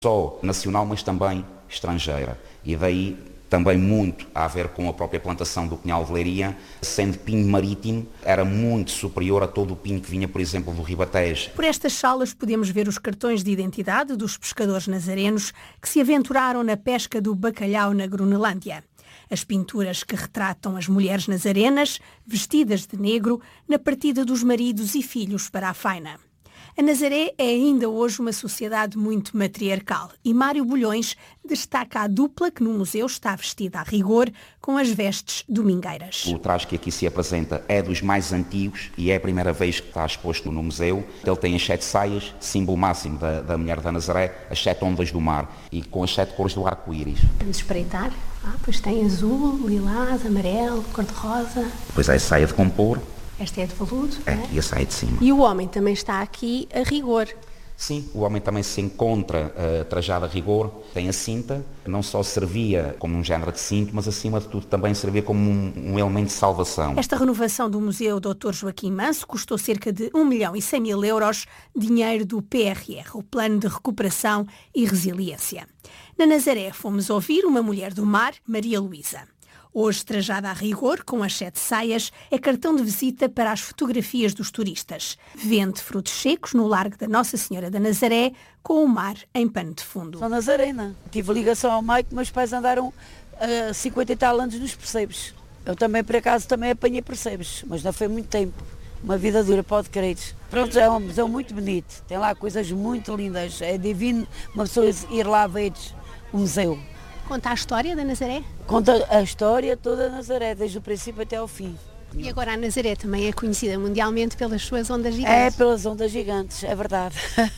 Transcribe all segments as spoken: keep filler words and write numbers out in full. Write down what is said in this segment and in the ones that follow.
só nacional, mas também estrangeira. E daí também muito a ver com a própria plantação do pinhal de Leiria, sendo pinho marítimo, era muito superior a todo o pinho que vinha, por exemplo, do Ribatejo. Por estas salas podemos ver os cartões de identidade dos pescadores nazarenos que se aventuraram na pesca do bacalhau na Groenlândia. As pinturas que retratam as mulheres nazarenas, vestidas de negro, na partida dos maridos e filhos para a faina. A Nazaré é ainda hoje uma sociedade muito matriarcal e Mário Bulhões destaca a dupla que no museu está vestida a rigor com as vestes domingueiras. O traje que aqui se apresenta é dos mais antigos e é a primeira vez que está exposto no museu. Ele tem as sete saias, símbolo máximo da, da mulher da Nazaré, as sete ondas do mar e com as sete cores do arco-íris. Vamos espreitar. Ah, pois tem azul, lilás, amarelo, cor-de-rosa. Depois é a saia de compor. Esta é de veludo, É, não é? e a saia de cima. E o homem também está aqui a rigor. Sim, o homem também se encontra uh, trajado a rigor, tem a cinta, que não só servia como um género de cinto, mas acima de tudo também servia como um, um elemento de salvação. Esta renovação do Museu doutor Joaquim Manso custou cerca de um milhão e cem mil euros, dinheiro do P R R, o Plano de Recuperação e Resiliência. Na Nazaré fomos ouvir uma mulher do mar, Maria Luísa. Hoje, trajada a rigor, com as sete saias, é cartão de visita para as fotografias dos turistas. Vende frutos secos no Largo da Nossa Senhora da Nazaré, com o mar em pano de fundo. Sou nazarena. Tive ligação ao Maico, meus pais andaram uh, cinquenta e tal anos nos percebes. Eu também, por acaso, também apanhei percebes, mas não foi muito tempo. Uma vida dura, pode crer. Pronto, é um museu muito bonito. Tem lá coisas muito lindas. É divino uma pessoa ir lá ver o museu. Conta a história da Nazaré? Conta a história toda da Nazaré, desde o princípio até ao fim. E agora a Nazaré também é conhecida mundialmente pelas suas ondas gigantes. É, pelas ondas gigantes, é verdade.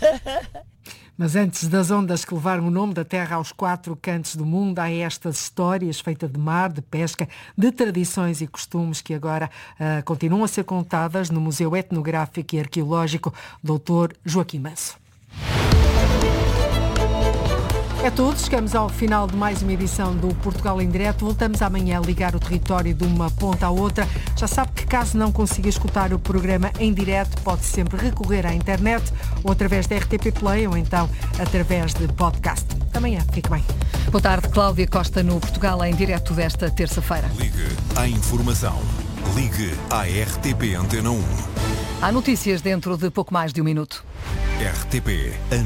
Mas antes das ondas que levaram o nome da terra aos quatro cantos do mundo, há estas histórias feitas de mar, de pesca, de tradições e costumes que agora uh, continuam a ser contadas no Museu Etnográfico e Arqueológico doutor Joaquim Manso. É tudo, chegamos ao final de mais uma edição do Portugal em Direto. Voltamos amanhã a ligar o território de uma ponta à outra. Já sabe que caso não consiga escutar o programa em direto, pode sempre recorrer à internet ou através da R T P Play ou então através de podcast. Até amanhã, fique bem. Boa tarde, Cláudia Costa no Portugal em Direto desta terça-feira. Ligue à informação. Ligue à R T P Antena um. Há notícias dentro de pouco mais de um minuto. R T P